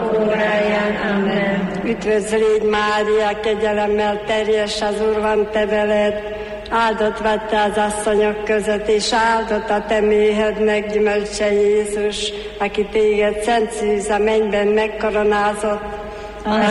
óráján. Amen. Üdvözl légy, Mária, kegyelemmel teljes, az Úr van te veled, áldott vagy te az asszonyok között, és áldott a te méhed meggyümölcse Jézus, aki téged szent szűz a mennyben megkoronázott.